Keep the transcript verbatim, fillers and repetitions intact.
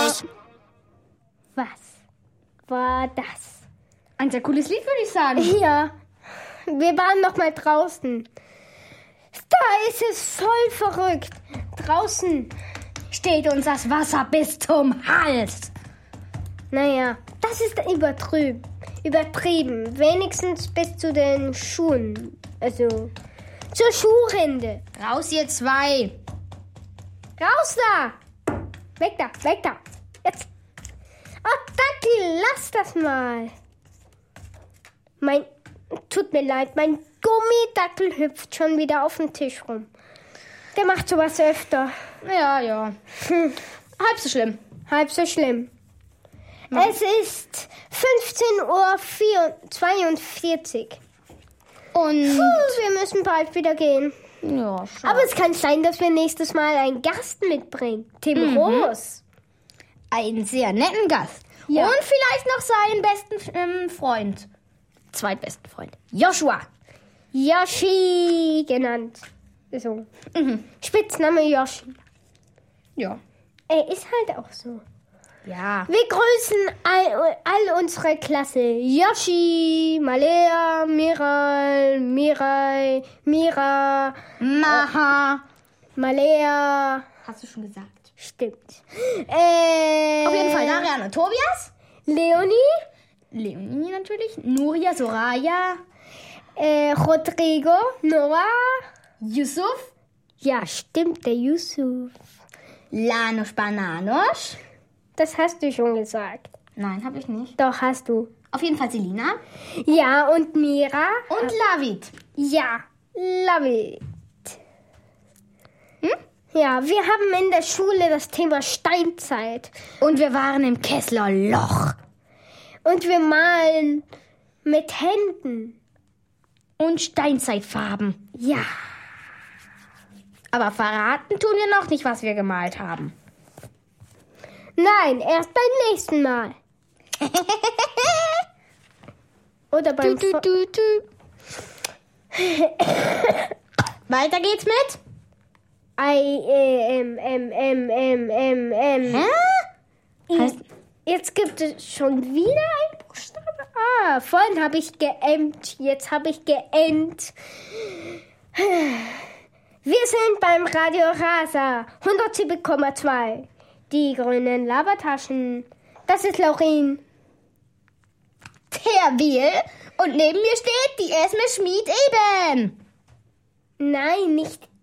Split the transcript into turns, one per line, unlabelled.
Fertig!
Was war das?
Ein sehr cooles Lied, würde ich sagen.
Ja, wir waren noch mal draußen. Da ist es voll verrückt. Draußen
Steht uns das Wasser bis zum Hals.
Naja, das ist übertrieben. Übertrieben. Wenigstens bis zu den Schuhen. Also, zur Schuhrinde.
Raus, ihr zwei.
Raus da! Weg da, weg da. Jetzt. Oh, Dackel, lass das mal. Mein, tut mir leid, mein Gummidackel hüpft schon wieder auf den Tisch rum. Der macht sowas öfter.
Ja, ja.
Hm.
Halb so schlimm.
Halb so schlimm. Ja. Es ist fünfzehn Uhr zweiundvierzig. Und Puh, wir müssen bald wieder gehen.
Ja, schon.
Aber es kann sein, dass wir nächstes Mal einen Gast mitbringen. Tim mhm. Roos.
Einen sehr netten Gast. Ja. Und vielleicht noch seinen besten ähm, Freund. Zweitbesten Freund. Joshua.
Yoshi genannt. So. Mhm. Spitzname Yoshi.
Ja.
Er ist halt auch so.
Ja.
Wir grüßen all, all unsere Klasse. Yoshi, Malea, Miral, Mirai, Mira,
Maha,
äh, Malea.
Hast du schon gesagt?
Stimmt. Äh,
Auf jeden Fall Darian, Tobias.
Leonie.
Leonie natürlich. Nuria, Soraya.
Äh, Rodrigo, Noah.
Yusuf.
Ja, stimmt, der Yusuf.
Lanos Bananos.
Das hast du schon gesagt.
Nein, habe ich nicht.
Doch, hast du.
Auf jeden Fall Selina.
Ja, und Mira.
Und Lavid.
Ja, Lavid.
Hm?
Ja, wir haben in der Schule das Thema Steinzeit.
Und wir waren im Kessler Loch.
Und wir malen mit Händen.
Und Steinzeitfarben.
Ja.
Aber verraten tun wir noch nicht, was wir gemalt haben.
Nein, erst beim nächsten Mal. Oder beim...
Du, du, du, du. Weiter geht's mit?
I, äh, M, M, M, M, M, M.
Hä? Heißt...
Jetzt gibt es schon wieder ein Buchstabe. Ah, vorhin habe ich geämmt, jetzt habe ich geämmt. Wir sind beim Radio Rasa, hundertsieben Komma zwei. Die grünen Labertaschen. Das ist Laurin.
Der Biel. Und neben mir steht die Esme Schmied eben.
Nein, nicht